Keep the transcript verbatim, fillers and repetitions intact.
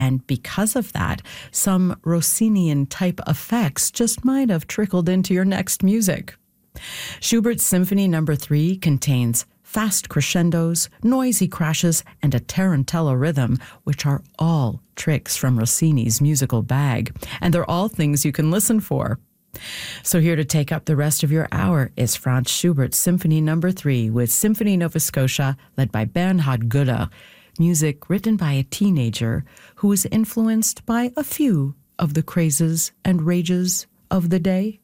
And because of that, some Rossinian-type effects just might have trickled into your next music. Schubert's Symphony Number three contains fast crescendos, noisy crashes, and a tarantella rhythm, which are all tricks from Rossini's musical bag. And they're all things you can listen for. So here to take up the rest of your hour is Franz Schubert's Symphony Number three with Symphony Nova Scotia, led by Bernhard Götter. Music written by a teenager who was influenced by a few of the crazes and rages of the day.